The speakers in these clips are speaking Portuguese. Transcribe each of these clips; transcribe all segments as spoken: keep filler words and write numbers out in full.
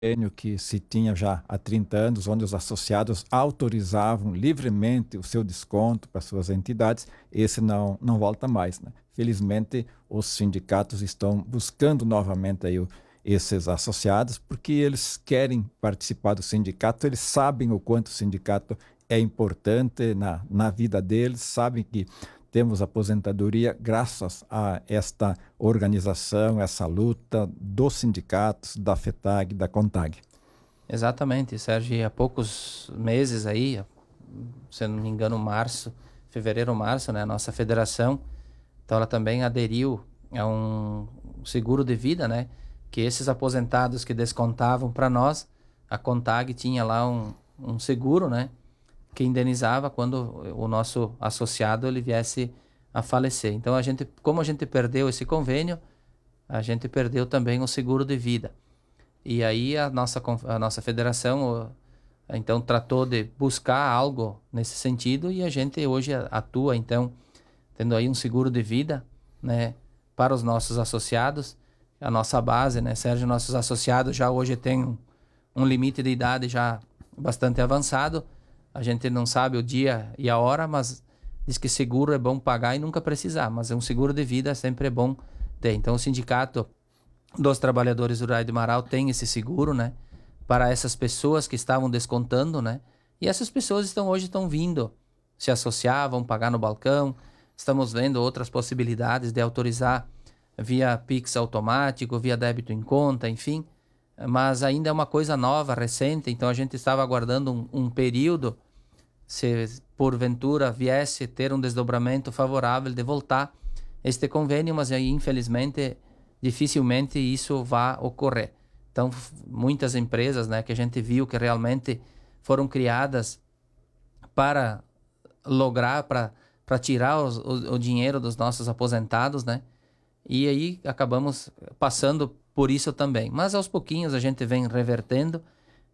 convênio que se tinha já há trinta anos, onde os associados autorizavam livremente o seu desconto para suas entidades, esse não, não volta mais, né? Felizmente, os sindicatos estão buscando novamente aí o, esses associados, porque eles querem participar do sindicato, eles sabem o quanto o sindicato é importante na, na vida deles, sabem que temos aposentadoria graças a esta organização, essa luta dos sindicatos, da FETAG, da CONTAG. Exatamente, Sérgio, há poucos meses aí, se não me engano, março, fevereiro, março, né, a nossa federação, então ela também aderiu a um seguro de vida, né, que esses aposentados que descontavam para nós, a CONTAG tinha lá um, um seguro, né, que indenizava quando o nosso associado ele viesse a falecer. Então a gente, como a gente perdeu esse convênio, a gente perdeu também o seguro de vida. E aí a nossa a nossa federação então tratou de buscar algo nesse sentido e a gente hoje atua então tendo aí um seguro de vida, né, para os nossos associados, a nossa base, né, Sérgio, nossos associados já hoje tem um, um limite de idade já bastante avançado. A gente não sabe o dia e a hora, mas diz que seguro é bom pagar e nunca precisar, mas um seguro de vida sempre é bom ter. Então o Sindicato dos Trabalhadores Rurais de Marau tem esse seguro, né, para essas pessoas que estavam descontando, né, e essas pessoas estão hoje estão vindo se associar, vão pagar no balcão. Estamos vendo outras possibilidades de autorizar via Pix automático, via débito em conta, enfim, mas ainda é uma coisa nova, recente, então a gente estava aguardando um, um período, se porventura viesse ter um desdobramento favorável de voltar este convênio, mas aí infelizmente dificilmente isso vai ocorrer. Então muitas empresas, né, que a gente viu que realmente foram criadas para lograr, para para tirar os, o, o dinheiro dos nossos aposentados, né, e aí acabamos passando por isso também. Mas aos pouquinhos a gente vem revertendo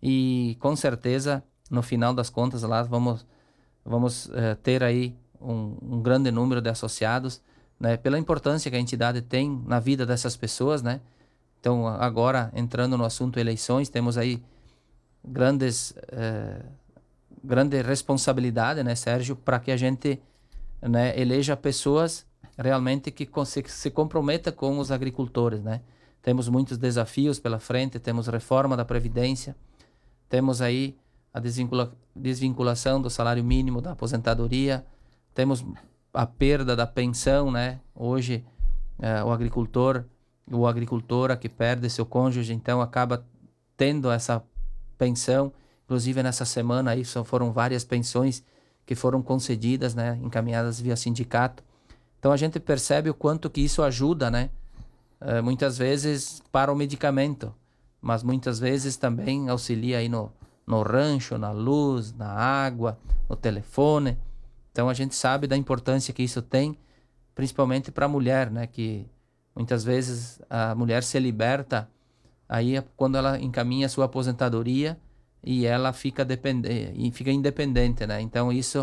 e com certeza no final das contas lá vamos, vamos eh, ter aí um, um grande número de associados, né, pela importância que a entidade tem na vida dessas pessoas, né. Então agora entrando no assunto eleições, temos aí grandes, eh, grande responsabilidade, né, Sérgio, para que a gente, né, eleja pessoas realmente que se, se comprometa com os agricultores, né. Temos muitos desafios pela frente, temos reforma da Previdência, temos aí a desvincula, desvinculação do salário mínimo da aposentadoria, temos a perda da pensão, né? Hoje eh, o agricultor, ou agricultora que perde seu cônjuge, então acaba tendo essa pensão. Inclusive nessa semana aí só foram várias pensões que foram concedidas, né? Encaminhadas via sindicato. Então a gente percebe o quanto que isso ajuda, né? Uh, muitas vezes para o medicamento, mas muitas vezes também auxilia aí no, no rancho, na luz, na água, no telefone. Então a gente sabe da importância que isso tem, principalmente para a mulher, né? Que muitas vezes a mulher se liberta aí é quando ela encaminha a sua aposentadoria e ela fica, dependente, e fica independente, né? Então isso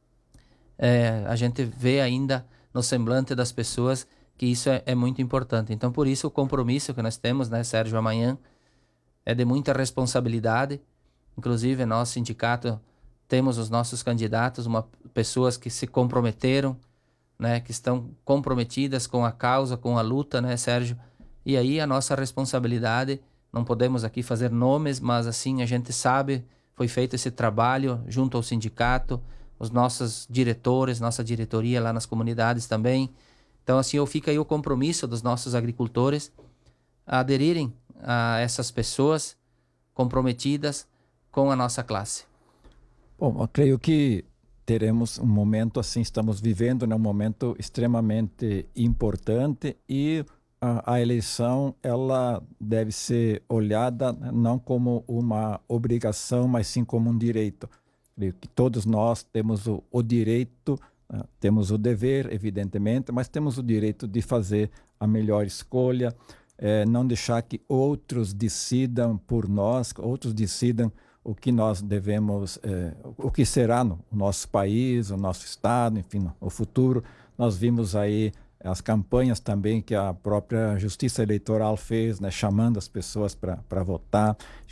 é, a gente vê ainda no semblante das pessoas que isso é, é muito importante. Então, por isso, o compromisso que nós temos, né, Sérgio, amanhã, é de muita responsabilidade. Inclusive, nós, sindicato, temos os nossos candidatos, uma, pessoas que se comprometeram, né, que estão comprometidas com a causa, com a luta, né, Sérgio? E aí, a nossa responsabilidade, não podemos aqui fazer nomes, mas assim, a gente sabe, foi feito esse trabalho junto ao sindicato, os nossos diretores, nossa diretoria lá nas comunidades também. Então, assim, fica aí o compromisso dos nossos agricultores a aderirem a essas pessoas comprometidas com a nossa classe. Bom, eu creio que teremos um momento assim, estamos vivendo, né, um momento extremamente importante e a, a eleição ela deve ser olhada não como uma obrigação, mas sim como um direito. Creio que todos nós temos o, o direito, Uh, temos o dever, evidentemente, mas temos o direito de fazer a melhor escolha, eh, não deixar que outros decidam por nós, outros decidam o que nós devemos, eh, o que será no nosso país, o nosso estado, enfim, o futuro. Nós vimos aí as campanhas também que a própria Justiça Eleitoral fez, né, chamando as pessoas para votar.